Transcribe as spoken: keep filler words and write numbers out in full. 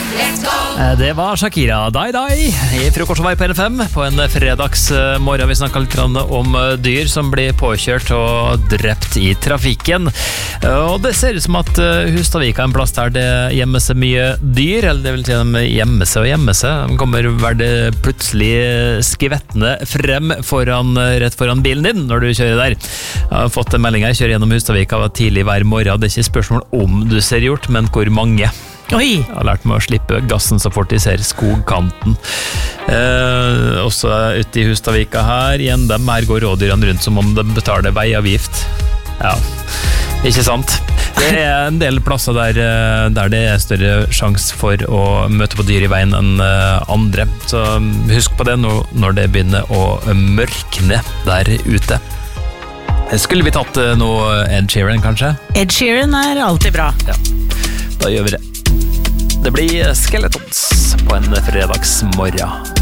Det var Shakira, Dai Dai, i Frokostvei på N F M på en fredagsmorgen. Vi snakket litt om dyr som blir påkjørt og drept i trafikken. Og det ser ut som at Hustadvika er en plass der det gjemmer seg mye dyr, eller det vil si de gjemmer seg og gjemmer seg. De kommer vel plutselig skvettende frem foran, rett foran bilen din når du kjører der. Jeg har fått en melding her, jeg kjører gjennom Hustadvika tidlig hver morgen. Det er ikke spørsmål om du ser hjort, men hvor mange. Oi. Jeg har lært meg å slippe gassen så fort de ser skogkanten. Eh, også ute i Hustadvika her, igjen dem her går rådyrene rundt som om de betaler veiavgift. Ja, ikke sant? Det er en del plasser der, der det er større sjans for å møte på dyr i veien enn andre. Så husk på det når det begynner å mørkne der ute. Skulle vi tatt noe Ed Sheeran, kanskje? Ed Sheeran er alltid bra. Ja, da gjør vi det. Det blir Skeletons på en fredagsmorgen.